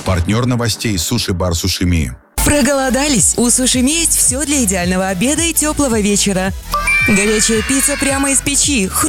Партнер новостей «Суши-бар Сушими». Проголодались? У Сушими есть все для идеального обеда и теплого вечера. Горячая пицца прямо из печи,